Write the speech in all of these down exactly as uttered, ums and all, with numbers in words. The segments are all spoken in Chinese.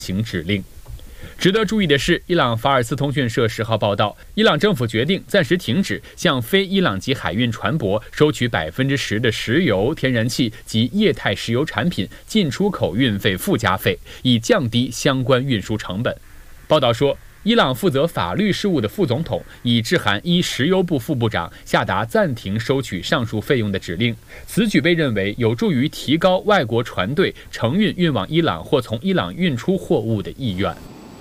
行指令。值得注意的是，伊朗法尔斯通讯社十号报道，伊朗政府决定暂时停止向非伊朗籍海运船舶收取百分之十的石油、天然气及液态石油产品进出口运费附加费，以降低相关运输成本。报道说，伊朗负责法律事务的副总统已致函一石油部副部长，下达暂停收取上述费用的指令。此举被认为有助于提高外国船队承运运往伊朗或从伊朗运出货物的意愿。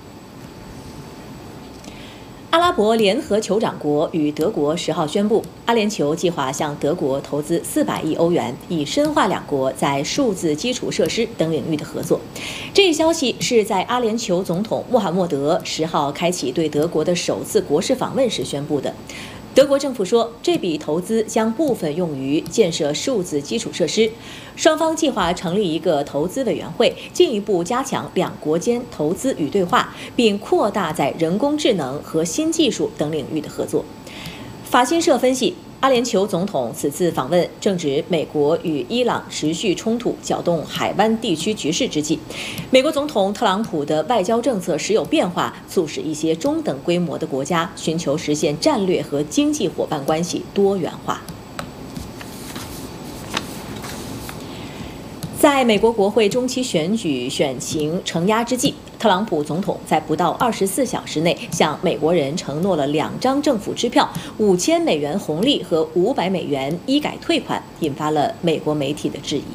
阿拉伯联合酋长国与德国十号宣布，阿联酋计划向德国投资四百亿欧元，以深化两国在数字基础设施等领域的合作。这一消息是在阿联酋总统穆罕默德十号开启对德国的首次国事访问时宣布的。德国政府说，这笔投资将部分用于建设数字基础设施。双方计划成立一个投资委员会，进一步加强两国间投资与对话，并扩大在人工智能和新技术等领域的合作。法新社分析，阿联酋总统此次访问正值美国与伊朗持续冲突搅动海湾地区局势之际，美国总统特朗普的外交政策时有变化，促使一些中等规模的国家寻求实现战略和经济伙伴关系多元化。在美国国会中期选举选情承压之际，特朗普总统在不到二十四小时内向美国人承诺了两张政府支票、五千美元红利和五百美元医改退款，引发了美国媒体的质疑。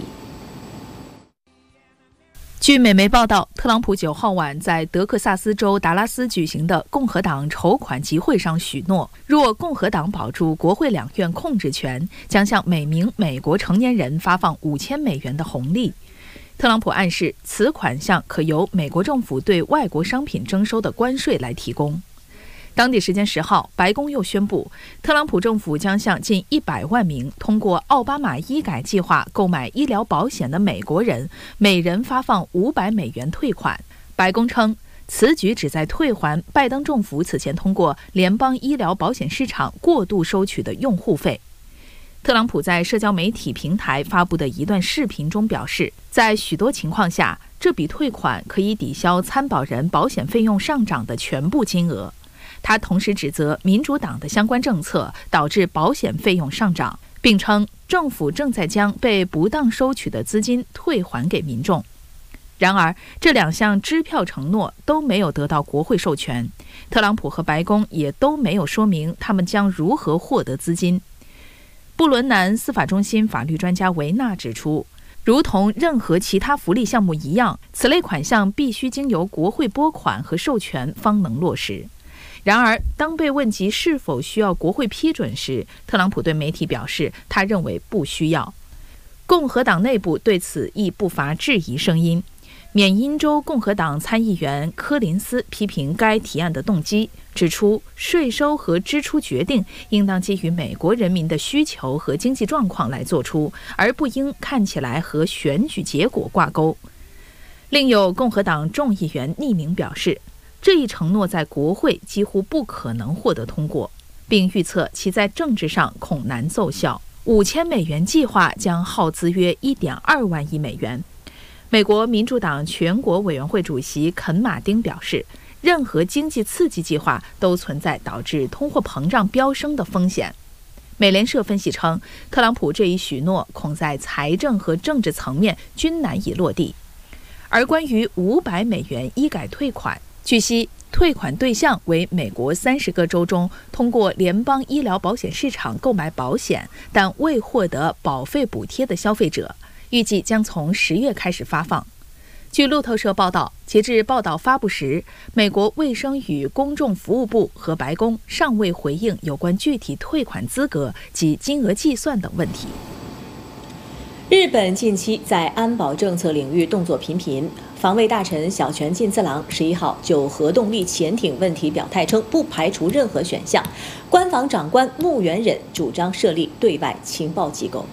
据美媒报道，特朗普九号晚在德克萨斯州达拉斯举行的共和党筹款集会上许诺，若共和党保住国会两院控制权，将向每名美国成年人发放五千美元的红利。特朗普暗示，此款项可由美国政府对外国商品征收的关税来提供。当地时间十号，白宫又宣布，特朗普政府将向近一百万名通过奥巴马医改计划购买医疗保险的美国人，每人发放五百美元退款。白宫称，此举旨在退还拜登政府此前通过联邦医疗保险市场过度收取的用户费。特朗普在社交媒体平台发布的一段视频中表示，在许多情况下，这笔退款可以抵消参保人保险费用上涨的全部金额。他同时指责民主党的相关政策导致保险费用上涨，并称政府正在将被不当收取的资金退还给民众。然而，这两项支票承诺都没有得到国会授权，特朗普和白宫也都没有说明他们将如何获得资金。布伦南司法中心法律专家维纳指出，如同任何其他福利项目一样，此类款项必须经由国会拨款和授权方能落实。然而，当被问及是否需要国会批准时，特朗普对媒体表示，他认为不需要。共和党内部对此亦不乏质疑声音。缅因州共和党参议员柯林斯批评该提案的动机，指出税收和支出决定应当基于美国人民的需求和经济状况来做出，而不应看起来和选举结果挂钩。另有共和党众议员匿名表示，这一承诺在国会几乎不可能获得通过，并预测其在政治上恐难奏效。五千美元计划将耗资约一点二万亿美元。美国民主党全国委员会主席肯马丁表示，任何经济刺激计划都存在导致通货膨胀飙升的风险。美联社分析称，特朗普这一许诺恐在财政和政治层面均难以落地。而关于五百美元医改退款，据悉退款对象为美国三十个州中通过联邦医疗保险市场购买保险但未获得保费补贴的消费者，预计将从十月开始发放。据路透社报道，截至报道发布时，美国卫生与公众服务部和白宫尚未回应有关具体退款资格及金额计算等问题。 日本近期在安保政策领域动作频频，防卫大臣小泉进次郎十一号就核动力潜艇问题表态称，不排除任何选项。官房长官木原忍主张设立对外情报机构。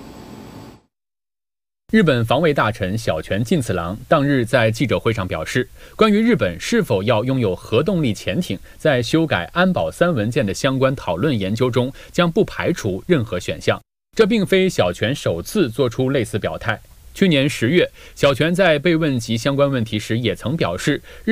日本防卫大臣小泉进次郎当日在记者会上表示，关于日本是否要拥有核动力潜艇，在修改安保三文件的相关讨论研究中，将不排除任何选项。这并非小泉首次做出类似表态。 去年十月，小泉在被问及相关问题时也曾表示，